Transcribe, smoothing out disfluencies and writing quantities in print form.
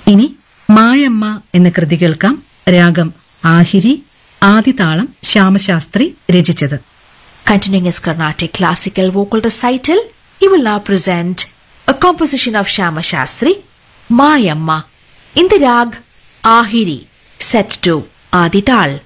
ഇനി മായമ്മ എന്ന കൃതി കേൾക്കാം. രാഗം ആഹിരി, ആദിതാളം ശ്യാമശാസ്ത്രി രചിച്ചത്. Continuing his Carnatic classical vocal recital, he will now present a composition of Shyama Shastri, Mayamma, in the rag Ahiri, set to Adital.